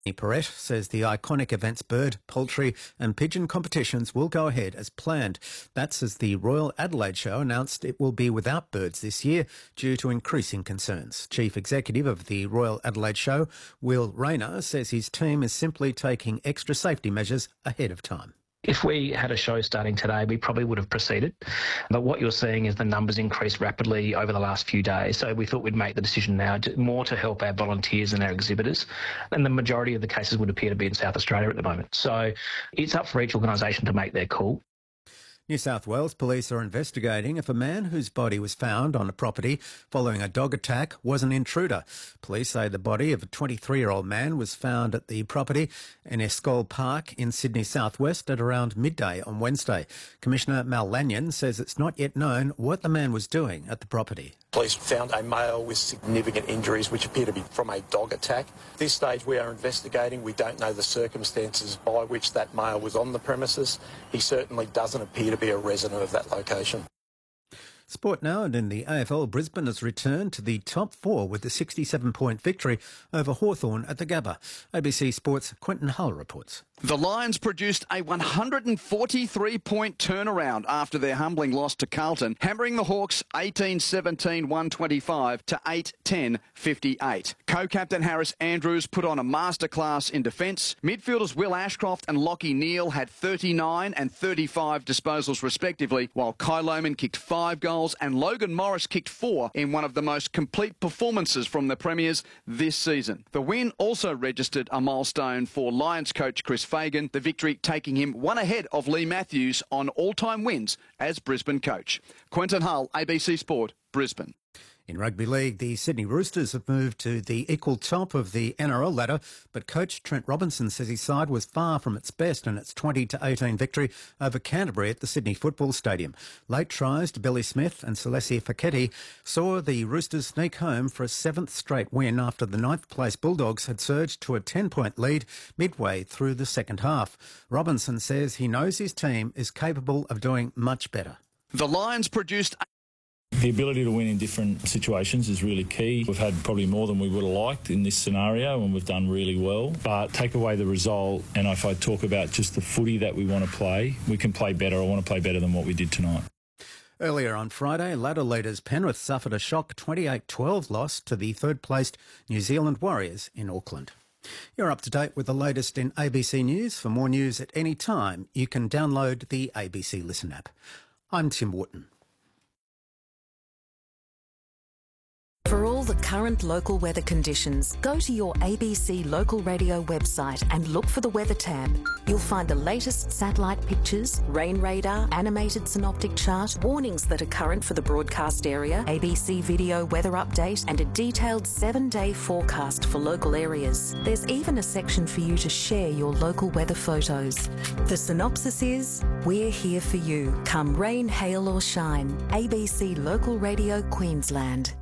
Perrett says the iconic event's bird, poultry and pigeon competitions will go ahead as planned. That's as the Royal Adelaide Show announced it will be without birds this year due to increasing concerns. Chief Executive of the Royal Adelaide Show, Will Rayner, says his team is simply taking extra safety measures ahead of time. If we had a show starting today, we probably would have proceeded. But what you're seeing is the numbers increase rapidly over the last few days. So we thought we'd make the decision now more to help our volunteers and our exhibitors. And the majority of the cases would appear to be in South Australia at the moment. So it's up for each organisation to make their call. New South Wales police are investigating if a man whose body was found on a property following a dog attack was an intruder. Police say the body of a 23-year-old man was found at the property in Escole Park in Sydney southwest at around midday on Wednesday. Commissioner Mal Lanyon says it's not yet known what the man was doing at the property. Police found a male with significant injuries which appear to be from a dog attack. At this stage we are investigating. We don't know the circumstances by which that male was on the premises. He certainly doesn't appear to be a resident of that location. Sport now, and in the AFL, Brisbane has returned to the top four with a 67-point victory over Hawthorn at the Gabba. ABC Sports' Quentin Hull reports. The Lions produced a 143-point turnaround after their humbling loss to Carlton, hammering the Hawks 18-17-125 to 8-10-58. Co-captain Harris Andrews put on a masterclass in defence. Midfielders Will Ashcroft and Lachie Neale had 39 and 35 disposals respectively, while Kai Lohmann kicked 5 goals and Logan Morris kicked 4 in one of the most complete performances from the Premiers this season. The win also registered a milestone for Lions coach Chris Fagan, the victory taking him one ahead of Lee Matthews on all-time wins as Brisbane coach. Quentin Hull, ABC Sport, Brisbane. In rugby league, the Sydney Roosters have moved to the equal top of the NRL ladder, but coach Trent Robinson says his side was far from its best in its 20-18 victory over Canterbury at the Sydney Football Stadium. Late tries to Billy Smith and Celestia Fekete saw the Roosters sneak home for a 7th straight win after the 9th place Bulldogs had surged to a 10-point lead midway through the second half. Robinson says he knows his team is capable of doing much better. The Lions produced... The ability to win in different situations is really key. We've had probably more than we would have liked in this scenario and we've done really well. But take away the result, and if I talk about just the footy that we want to play, we can play better. I want to play better than what we did tonight. Earlier on Friday, ladder leaders Penrith suffered a shock 28-12 loss to the third-placed New Zealand Warriors in Auckland. You're up to date with the latest in ABC News. For more news at any time, you can download the ABC Listen app. I'm Tim Wharton. For all the current local weather conditions, go to your ABC Local Radio website and look for the Weather tab. You'll find the latest satellite pictures, rain radar, animated synoptic chart, warnings that are current for the broadcast area, ABC video weather update, and a detailed 7-day forecast for local areas. There's even a section for you to share your local weather photos. The synopsis is, we're here for you. Come rain, hail or shine. ABC Local Radio Queensland.